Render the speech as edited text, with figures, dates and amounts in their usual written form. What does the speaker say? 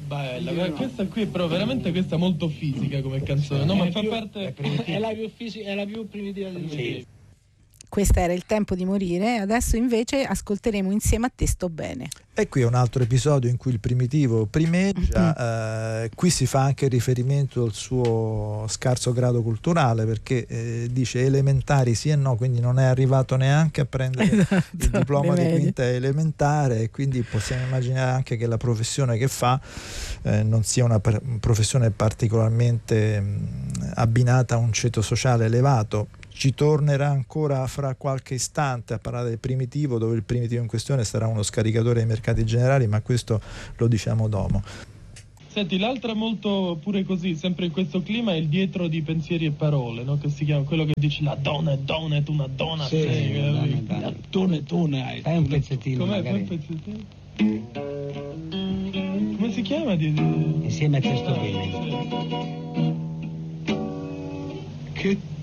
bella, questa qui però veramente questa è molto fisica come canzone, no? Ma fa parte è la più primitiva di tutti. Questa era Il tempo di morire, adesso invece ascolteremo Insieme a te sto bene. E qui è un altro episodio in cui il primitivo primeggia, qui si fa anche riferimento al suo scarso grado culturale, perché dice elementari sì e no, quindi non è arrivato neanche a prendere il diploma di quinta elementare, e quindi possiamo immaginare anche che la professione che fa non sia una professione particolarmente abbinata a un ceto sociale elevato. Ci tornerà ancora fra qualche istante a parlare del primitivo, dove il primitivo in questione sarà uno scaricatore dei mercati generali, ma questo lo diciamo dopo. Senti, l'altra molto pure così, sempre in questo clima, è il dietro di pensieri e parole, no? Che si chiama quello che dice la donna è donna, è una donna. Sì, la donna è un pezzettino. Com'è magari. un pezzettino? Come si chiama? Insieme a te sto bene. Che